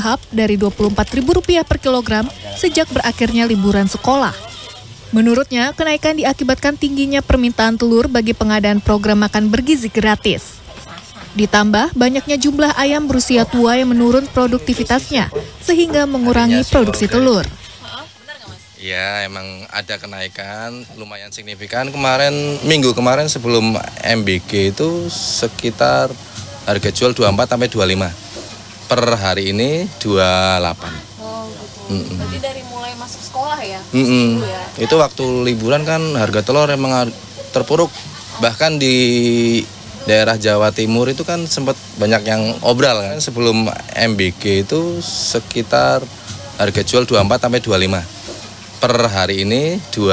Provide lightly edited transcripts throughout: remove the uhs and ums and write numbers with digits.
tahap dari Rp24.000 per kilogram sejak berakhirnya liburan sekolah. Menurutnya, kenaikan diakibatkan tingginya permintaan telur bagi pengadaan program makan bergizi gratis. Ditambah banyaknya jumlah ayam berusia tua yang menurun produktivitasnya, sehingga mengurangi produksi telur. Ya, emang ada kenaikan lumayan signifikan. Minggu kemarin sebelum MBG itu sekitar harga jual 24 sampai 25. Per hari ini 28. Oh gitu. Berarti dari mulai masuk sekolah ya? Ya? Itu waktu liburan kan harga telur emang terpuruk. Bahkan di daerah Jawa Timur itu kan sempat banyak yang obral kan. Sebelum MBG itu sekitar harga jual 24 sampai 25. Per hari ini 28.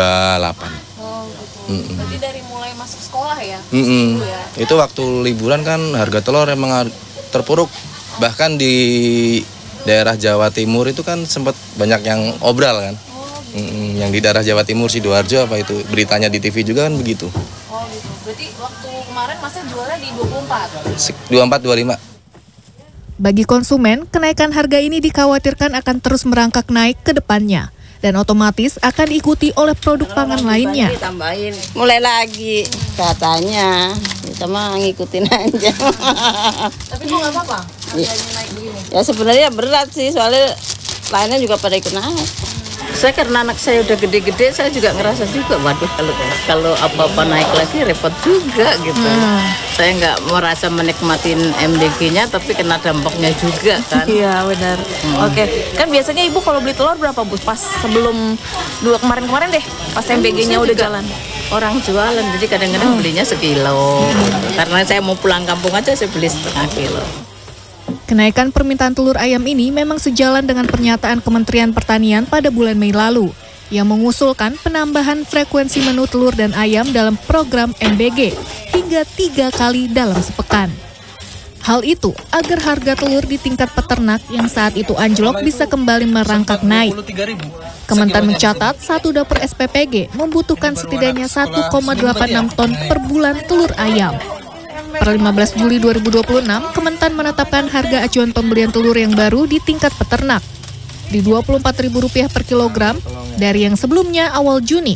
Oh gitu. Berarti dari mulai masuk sekolah ya? Ya? Itu waktu liburan kan harga telur emang terpuruk. Bahkan di daerah Jawa Timur itu kan sempat banyak yang obral kan. Yang di daerah Jawa Timur, Sidoarjo apa itu beritanya di TV juga kan begitu. Oh gitu. Berarti waktu kemarin masnya jualnya di 24? 24, 25. Bagi konsumen, kenaikan harga ini dikhawatirkan akan terus merangkak naik ke depannya dan otomatis akan diikuti oleh produk pangan lainnya. Tambahin, mulai lagi katanya, kita mah ngikutin aja. Tapi kok nggak apa-apa? Harganya naik begini? Ya sebenarnya berat sih, soalnya lainnya juga pada ikut naik. Saya karena anak saya udah gede-gede, saya juga ngerasa juga, waduh kalau apa-apa naik lagi repot juga gitu. Saya nggak merasa menikmatin MDG-nya, tapi kena dampaknya juga kan. Iya benar. Oke, kan biasanya ibu kalau beli telur berapa Bu? Pas sebelum kemarin deh, pas MBG-nya udah jalan. Orang jualan, jadi kadang-kadang belinya sekilo. Karena saya mau pulang kampung aja, saya beli setengah kilo. Kenaikan permintaan telur ayam ini memang sejalan dengan pernyataan Kementerian Pertanian pada bulan Mei lalu, yang mengusulkan penambahan frekuensi menu telur dan ayam dalam program MBG hingga 3 kali dalam sepekan. Hal itu agar harga telur di tingkat peternak yang saat itu anjlok bisa kembali merangkak naik. Kementan mencatat satu dapur SPPG membutuhkan setidaknya 1,86 ton per bulan telur ayam. Per 15 Juli 2026, Kementan menetapkan harga acuan pembelian telur yang baru di tingkat peternak di Rp24.000 per kilogram dari yang sebelumnya awal Juni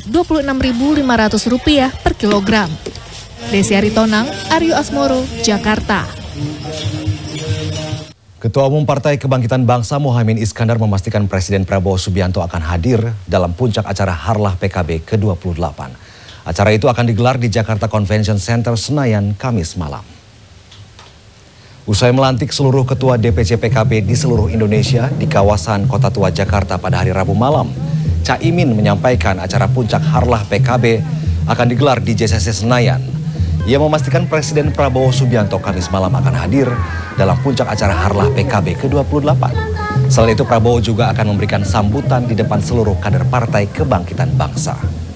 Rp26.500 per kilogram. Desi Aritonang, Aryo Asmoro, Jakarta. Ketua Umum Partai Kebangkitan Bangsa Muhaimin Iskandar memastikan Presiden Prabowo Subianto akan hadir dalam puncak acara Harlah PKB ke-28. Acara itu akan digelar di Jakarta Convention Center Senayan Kamis malam. Usai melantik seluruh ketua DPC PKB di seluruh Indonesia di kawasan Kota Tua Jakarta pada hari Rabu malam, Caimin menyampaikan acara puncak Harlah PKB akan digelar di JCC Senayan. Ia memastikan Presiden Prabowo Subianto Kamis malam akan hadir dalam puncak acara Harlah PKB ke-28. Selain itu, Prabowo juga akan memberikan sambutan di depan seluruh kader Partai Kebangkitan Bangsa.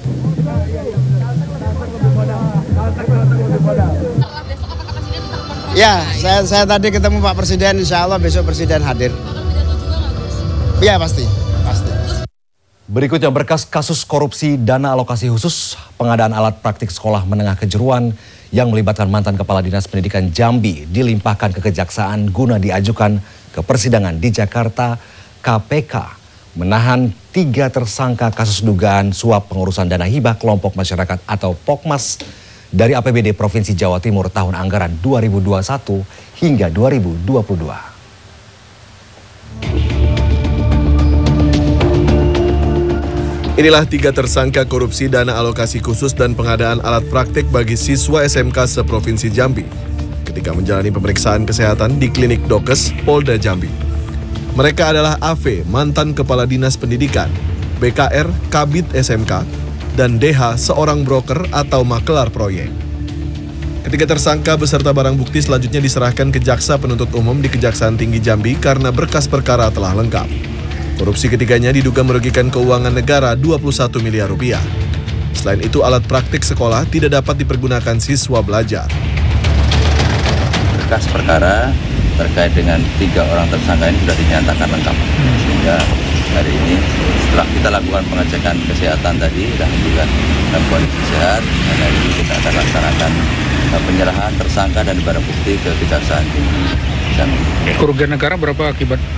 Ya, saya tadi ketemu Pak Presiden, insya Allah besok Presiden hadir. Iya pasti. Berikutnya berkas kasus korupsi dana alokasi khusus pengadaan alat praktik sekolah menengah kejuruan yang melibatkan mantan Kepala Dinas Pendidikan Jambi dilimpahkan ke Kejaksaan guna diajukan ke persidangan di Jakarta. KPK menahan 3 tersangka kasus dugaan suap pengurusan dana hibah kelompok masyarakat atau POKMAS dari APBD Provinsi Jawa Timur tahun anggaran 2021 hingga 2022. Inilah 3 tersangka korupsi dana alokasi khusus dan pengadaan alat praktik bagi siswa SMK seprovinsi Jambi ketika menjalani pemeriksaan kesehatan di klinik Dokes Polda Jambi. Mereka adalah AV, mantan Kepala Dinas Pendidikan, BKR, Kabid SMK, dan DH, seorang broker atau makelar proyek. Ketiga tersangka beserta barang bukti selanjutnya diserahkan ke Jaksa Penuntut Umum di Kejaksaan Tinggi Jambi karena berkas perkara telah lengkap. Korupsi ketiganya diduga merugikan keuangan negara 21 miliar rupiah. Selain itu, alat praktik sekolah tidak dapat dipergunakan siswa belajar. Berkas perkara terkait dengan 3 orang tersangka ini sudah dinyatakan lengkap. Sehingga hari ini setelah kita lakukan pengecekan kesehatan tadi dan juga dalam kondisi sehat, dan hari ini kita akan laksanakan penyerahan tersangka dan barang bukti ke Kejaksaan Tinggi Jambi. Kerugian negara berapa akibat